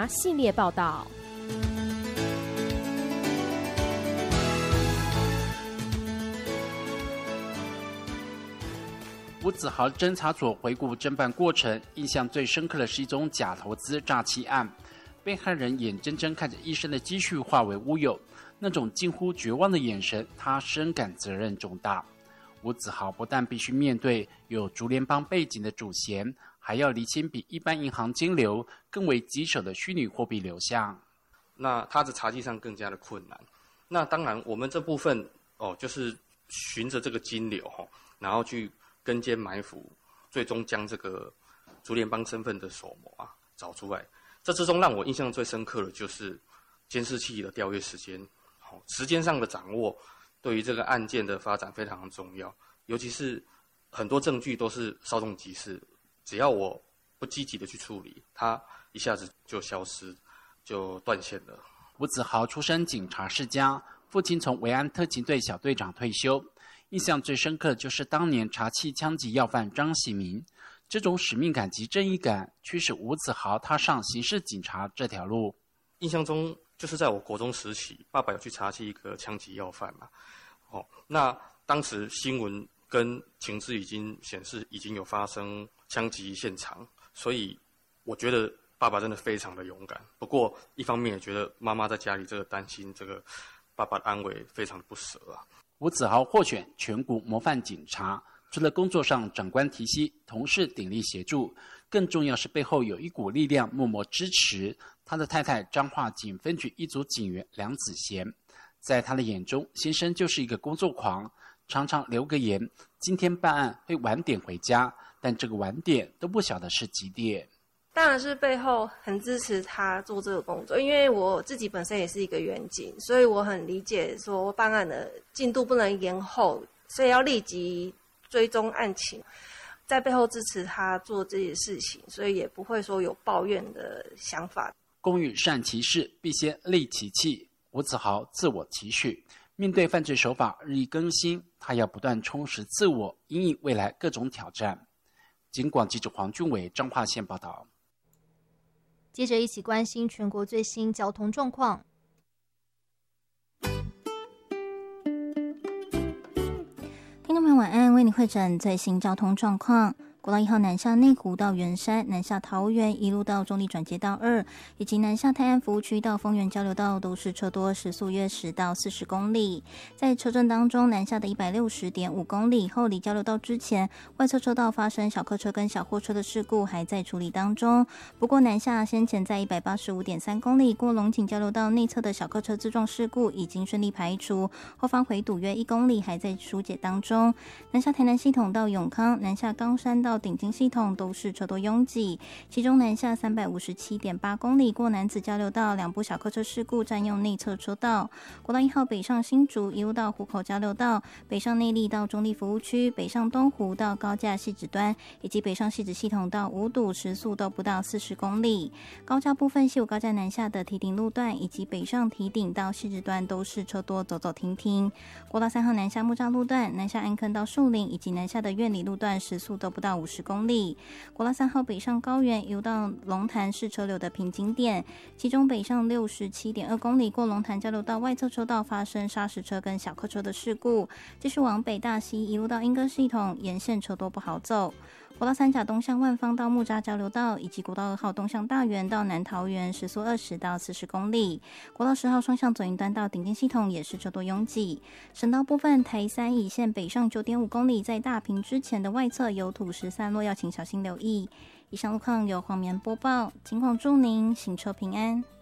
系列报道。 吴子豪侦查所回顾侦办过程，印象最深刻的是一宗假投资诈欺案。被害人眼睁睁看着一生的积蓄化为乌有，那种近乎绝望的眼神，他深感责任重大。吴子豪不但必须面对有竹联帮背景的主嫌，还要厘清比一般银行金流更为棘手的虚拟货币流向。 那他的查稽上更加的困难。那当然，我们这部分就是循着这个金流然后去跟监埋伏，最终将这个竹联帮身份的首谋找出来。这之中让我印象最深刻的就是监视器的调阅时间，时间上的掌握对于这个案件的发展非常重要，尤其是很多证据都是稍纵即逝，只要我不积极的去处理，它一下子就消失，就断线了。 吴子豪出身警察世家，父亲从维安特勤队小队长退休，印象最深刻的就是当年查缉枪击要犯张喜明。这种使命感及正义感驱使吴子豪踏上刑事警察这条路。 印象中就是在我国中时期，爸爸有去查缉一个枪击要犯嘛，那当时新闻跟情资已经显示已经有发生枪击现场，所以我觉得爸爸真的非常的勇敢。不过一方面也觉得妈妈在家里这个担心这个爸爸的安危，非常的不舍啊。 吴子豪获选全国模范警察，除了工作上长官提携，同事鼎力协助，更重要是背后有一股力量默默支持。他的太太彰化警分局一组警员梁子贤，在他的眼中，先生就是一个工作狂，常常留个言，今天办案会晚点回家，但这个晚点都不晓得是几点。 当然是背后很支持他做这个工作，因为我自己本身也是一个员警，所以我很理解说办案的进度不能延后，所以要立即追踪案情，在背后支持他做这些事情，所以也不会说有抱怨的想法。 工欲善其事，必先利其器。吴子豪自我期许，面对犯罪手法日益更新，他要不断充实自我，因应未来各种挑战。警广记者黄俊伟彰化县报道。 接着一起关心全国最新交通状况。 听众朋友晚安，为你汇整最新交通状况。国道1号南下内湖到圆山，南下桃园一路到中立转接道2，以及南下泰安服务区到丰原交流道都是车多，时速约10到40公里。在车阵当中，南下的160.5公里后离交流道之前，外侧车道发生小客车跟小货车的事故还在处理当中。不过南下先前在185.3公里过龙井交流道内侧的小客车自撞事故已经顺利排除，后方回堵约1公里还在疏解当中。南下台南系统到永康，南下冈山到顶金系统都是车多拥挤，其中南下357.8公里过楠梓交流道2部小客车事故占用内侧车道。国道1号北上新竹一路到湖口交流道，北上内壢到中立服务区，北上东湖到高架汐止端，以及北上汐止系统到五堵时速都不到40公里。高架部分西武高架南下的堤顶路段以及北上堤顶到汐止端都是车多走走停停。国道3号南下木栅路段，南下安坑到树林以及南下的苑里路段时速都不到50公里。国道3号北上高原一路到龙潭是车流的瓶颈点，其中北上67.2公里过龙潭交流道外侧车道发生砂石车跟小客车的事故，继续往北大溪一路到莺歌系统，沿线车多不好走。国道3甲东向万芳到木栅交流道，以及国道2号东向大园到南桃园时速20到40公里。国道10号双向左营端到顶尖系统也是车多拥挤。省道部分，台3乙线北上9.5公里，在大坪之前的外侧有土石散落，要请小心留意。以上路况由黄棉播报，警广祝您行车平安。